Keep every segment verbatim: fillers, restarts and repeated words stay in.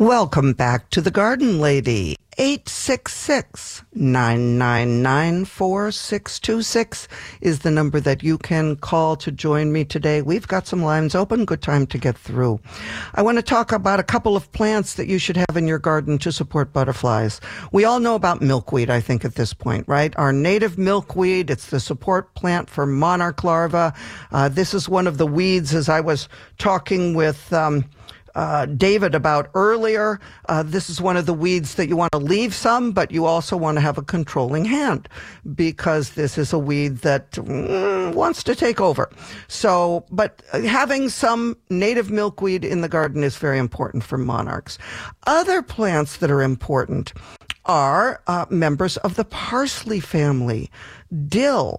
Welcome back to The Garden Lady. eight six six, nine nine nine, four six two six is the number that you can call to join me today. We've got some lines open. Good time to get through. I want to talk about a couple of plants that you should have in your garden to support butterflies. We all know about milkweed, I think, at this point, right? Our native milkweed, it's the support plant for monarch larvae. Uh, this is one of the weeds, as I was talking with um, Uh, David about earlier. Uh, this is one of the weeds that you want to leave some, but you also want to have a controlling hand because this is a weed that mm, wants to take over. So, but having some native milkweed in the garden is very important for monarchs. Other plants that are important are uh, members of the parsley family: dill,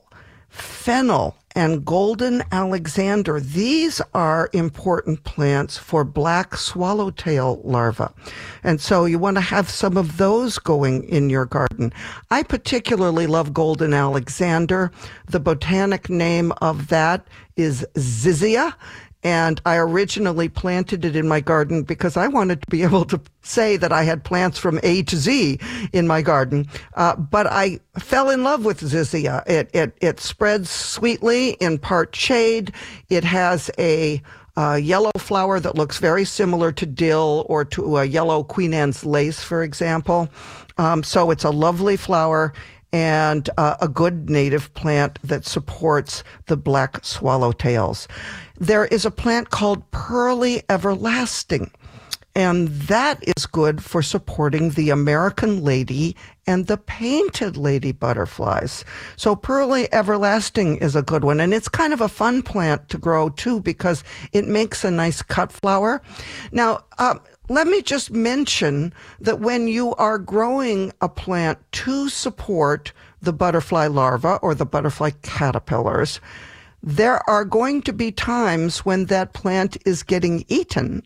fennel, and golden Alexander. These are important plants for black swallowtail larvae. And so you want to have some of those going in your garden. I particularly love golden Alexander. The botanic name of that is Zizia. And I originally planted it in my garden because I wanted to be able to say that I had plants from A to Z in my garden. Uh, but I fell in love with Zizia. It, it, it spreads sweetly in part shade. It has a uh, yellow flower that looks very similar to dill or to a yellow Queen Anne's lace, for example. Um, so it's a lovely flower and uh, a good native plant that supports the black swallowtails. There is a plant called Pearly Everlasting, and that is good for supporting the American lady and the painted lady butterflies. So Pearly Everlasting is a good one, and it's kind of a fun plant to grow too because it makes a nice cut flower. Now, uh, let me just mention that when you are growing a plant to support the butterfly larva or the butterfly caterpillars, there are going to be times when that plant is getting eaten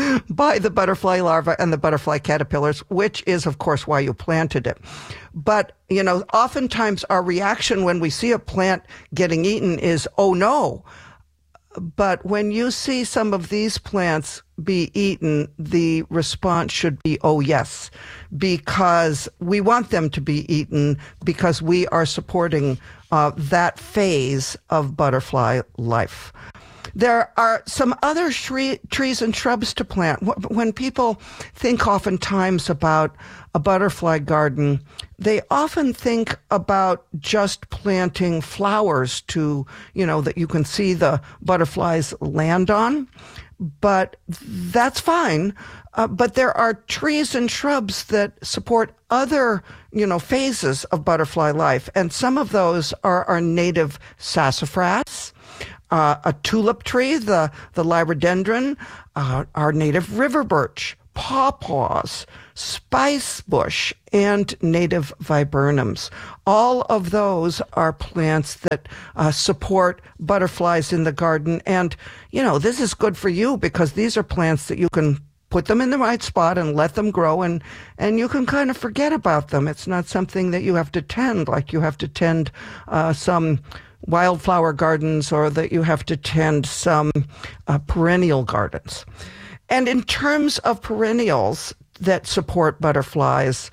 by the butterfly larva and the butterfly caterpillars, which is, of course, why you planted it. But, you know, oftentimes our reaction when we see a plant getting eaten is, oh no. But when you see some of these plants be eaten, the response should be, oh yes, because we want them to be eaten because we are supporting uh, that phase of butterfly life. There are some other tree, trees and shrubs to plant. When people think oftentimes about a butterfly garden, they often think about just planting flowers to, you know, that you can see the butterflies land on. But that's fine. Uh, but there are trees and shrubs that support other, you know, phases of butterfly life. And some of those are our native sassafras, uh, a tulip tree, the, the lyrhodendron, uh, our native river birch, pawpaws, spice bush, and native viburnums. All of those are plants that uh, support butterflies in the garden. And, you know, this is good for you because these are plants that you can put them in the right spot and let them grow, and, and you can kind of forget about them. It's not something that you have to tend like you have to tend uh, some wildflower gardens or that you have to tend some uh, perennial gardens. And in terms of perennials that support butterflies,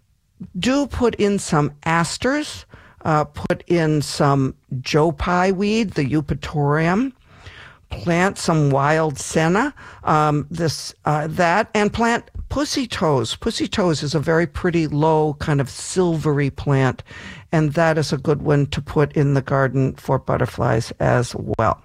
do put in some asters, uh, put in some joe pye weed, the eupatorium, plant some wild senna, um, this, uh, that, and plant pussy toes. Pussy toes is a very pretty low kind of silvery plant, and that is a good one to put in the garden for butterflies as well.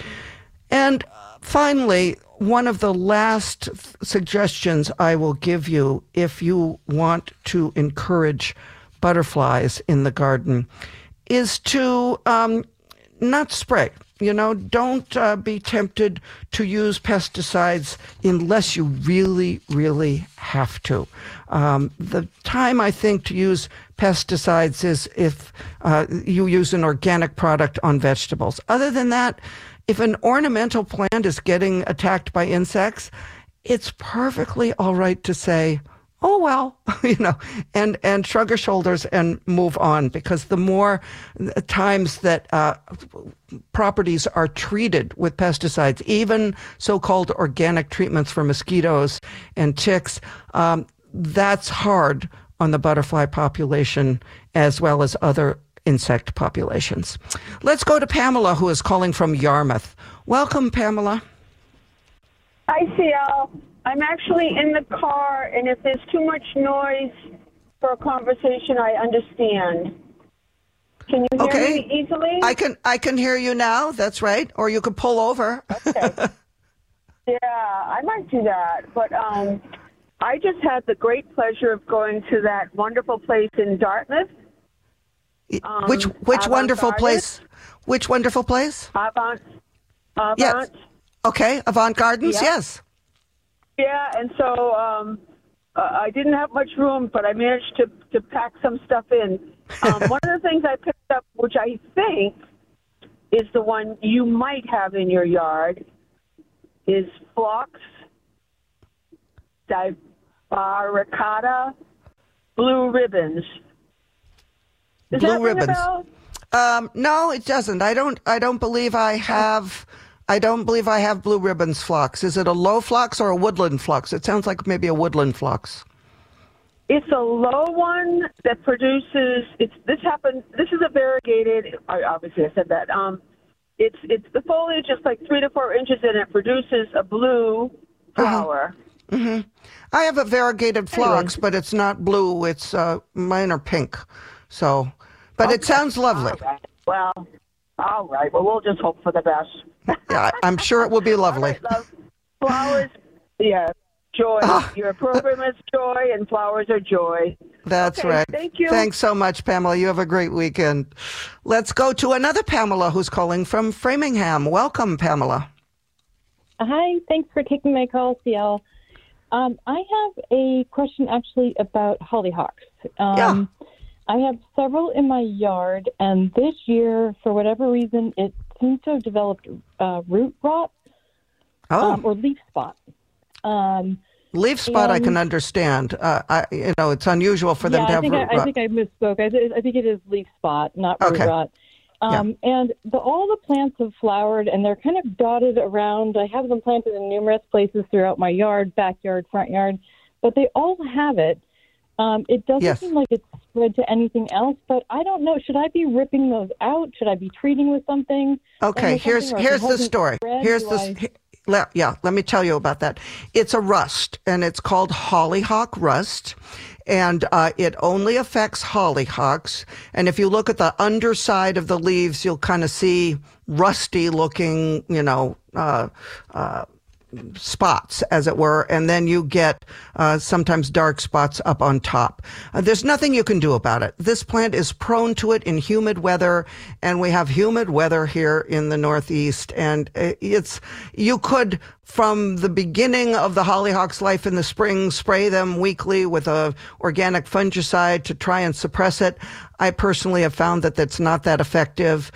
And finally, one of the last suggestions I will give you if you want to encourage butterflies in the garden is to um, not spray. You know, don't uh, be tempted to use pesticides unless you really, really have to. Um, the time, I think, to use pesticides is if uh, you use an organic product on vegetables. Other than that, if an ornamental plant is getting attacked by insects, it's perfectly all right to say, oh well, you know, and and shrug her shoulders and move on, because the more times that uh, properties are treated with pesticides, even so-called organic treatments for mosquitoes and ticks, um, that's hard on the butterfly population as well as other insect populations. Let's go to Pamela, who is calling from Yarmouth. Welcome, Pamela. Hi, C L. I'm actually in the car, and if there's too much noise for a conversation, I understand. Can you hear okay. me easily? I can I can hear you now. That's right. Or you could pull over. Okay. Yeah, I might do that. But um, I just had the great pleasure of going to that wonderful place in Dartmouth. Um, which which Avant wonderful Gardens. place? Which wonderful place? Avant. Avant. Yes. Okay, Avant Gardens. Yeah. Yes. Yeah, and so um, uh, I didn't have much room, but I managed to, to pack some stuff in. Um, one of the things I picked up, which I think is the one you might have in your yard, is Phlox divaricata blue ribbons. Does Blue that ring a ribbons. bell? Um, no, it doesn't. I don't. I don't believe I have. I don't believe I have blue ribbons phlox. Is it a low phlox or a woodland phlox? It sounds like maybe a woodland phlox. It's a low one that produces. It's this happened. This is a variegated. I- Obviously, I said that. Um, it's it's the foliage is like three to four inches, and it produces a blue flower. Uh-huh. Mm-hmm. I have a variegated phlox, Anyway. but it's not blue. It's uh, mine are pink. So, but Okay. it sounds lovely. All right. Well, all right. Well, we'll just hope for the best. Yeah, I'm sure it will be lovely. All right, love. Flowers, yeah, joy. Ah. Your program is joy, and flowers are joy. That's Okay, right. thank you. Thanks so much, Pamela. You have a great weekend. Let's go to another Pamela who's calling from Framingham. Welcome, Pamela. Hi, thanks for taking my call, C L. Um, I have a question actually about hollyhocks. Um, Yeah. I have several in my yard, and this year, for whatever reason, it seems to have developed uh, root rot Oh, um, or leaf spot. Um, leaf spot I and- can understand. Uh, I, you know, it's unusual for them yeah, to I have think root I, I rot. think I misspoke. I, th- I think it is leaf spot, not root Okay. rot. Um, And the, all the plants have flowered, and they're kind of dotted around. I have them planted in numerous places throughout my yard, backyard, front yard, but they all have it. Um, it doesn't Yes. seem like it's spread to anything else, but I don't know. Should I be ripping those out? Should I be treating with something? Okay, with here's something, or if here's it the hasn't story. spread, Here's do the I- he- le- yeah. Let me tell you about that. It's a rust, and it's called hollyhock rust, and uh, it only affects hollyhocks. And if you look at the underside of the leaves, you'll kind of see rusty-looking, you know. Uh, uh, spots, as it were, and then you get uh, sometimes dark spots up on top. Uh, there's nothing you can do about it. This plant is prone to it in humid weather, and we have humid weather here in the Northeast, and it's, you could, from the beginning of the hollyhock's life in the spring, spray them weekly with a organic fungicide to try and suppress it. I personally have found that that's not that effective.